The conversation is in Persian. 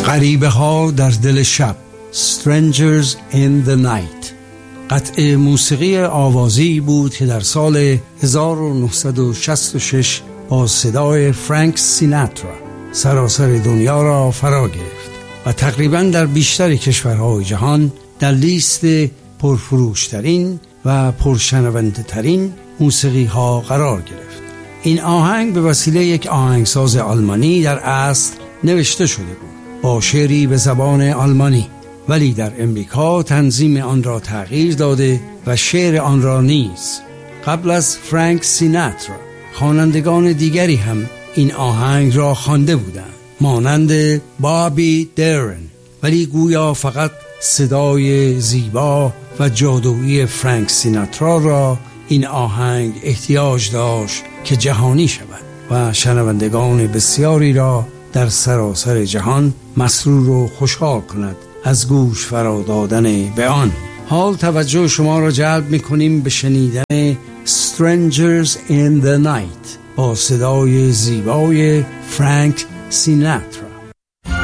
غریبه ها در دل شب، Strangers in the Night. قطعه موسیقی آوازی بود که در سال 1966 با صدای فرانک سیناترا سراسر دنیا را فرا گرفت و تقریباً در بیشتر کشورهای جهان در لیست پرفروشترین و پرشنونده ترین موسیقی ها قرار گرفت. این آهنگ به وسیله یک آهنگساز آلمانی در اصل نوشته شده بود با شعری به زبان آلمانی، ولی در امریکا تنظیم آن را تغییر داده و شعر آن را نیز. قبل از فرانک سیناترا خوانندگان دیگری هم این آهنگ را خوانده بودند، مانند بابی دارن، ولی گویا فقط صدای زیبا و جادویی فرانک سیناترا را این آهنگ احتیاج داشت که جهانی شود و شنوندگان بسیاری را در سراسر جهان مسرور و خوشحال کند از گوش فرا دادن به آن. حال توجه شما را جلب می‌کنیم به شنیدن Strangers in the Night با صدای زیبای فرانک سیناترا.